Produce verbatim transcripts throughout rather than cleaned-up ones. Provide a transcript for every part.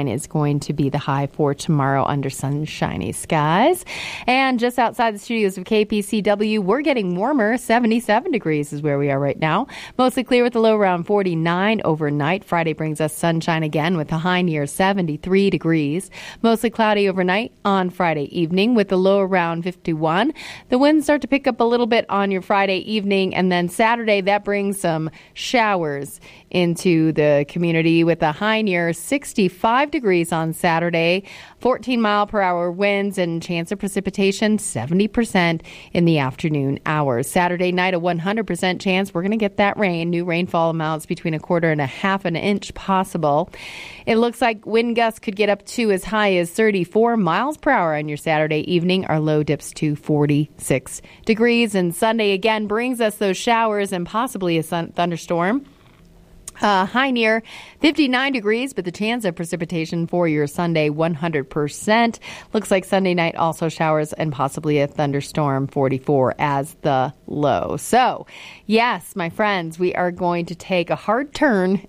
fifty-nine is going to be the high for tomorrow under sunshiny skies. And just outside the studios of K P C W, we're getting warmer. seventy-seven degrees is where we are right now. Mostly clear with a low around forty-nine overnight. Friday brings us sunshine again with a high near seventy-three degrees. Mostly cloudy overnight on Friday evening with a low around fifty-one. The winds start to pick up a little bit on your Friday evening, and then Saturday that brings some showers into the community with a high near sixty-five degrees on Saturday, fourteen mile per hour winds, and chance of precipitation seventy percent in the afternoon hours. Saturday night, a one hundred percent chance we're going to get that rain. New rainfall amounts between a quarter and a half an inch possible. It looks like wind gusts could get up to as high as thirty-four miles per hour on your Saturday evening. Our low dips to forty-six degrees. And Sunday again brings us those showers and possibly a sun- thunderstorm. Uh, high near fifty-nine degrees, but the chance of precipitation for your Sunday, one hundred percent. Looks like Sunday night also showers and possibly a thunderstorm, forty-four as the low. So, yes, my friends, we are going to take a hard turn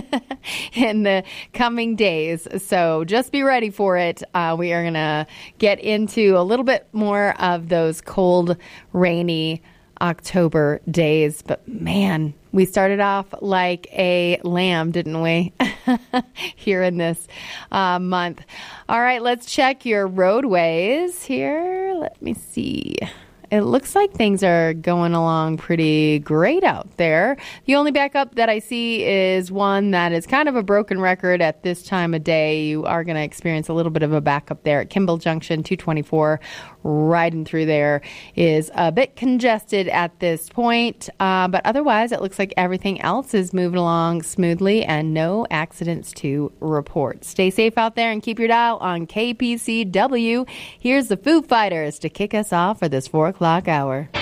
in the coming days. So just be ready for it. Uh, we are going to get into a little bit more of those cold, rainy October days. But man, we started off like a lamb, didn't we? Here in this uh, month. All right, let's check your roadways here. Let me see. It looks like things are going along pretty great out there. The only backup that I see is one that is kind of a broken record at this time of day. You are going to experience a little bit of a backup there at Kimball Junction, two twenty-four, riding through there is a bit congested at this point. Uh, but otherwise, it looks like everything else is moving along smoothly and no accidents to report. Stay safe out there and keep your dial on K P C W. Here's the Foo Fighters to kick us off for this four o'clock hour.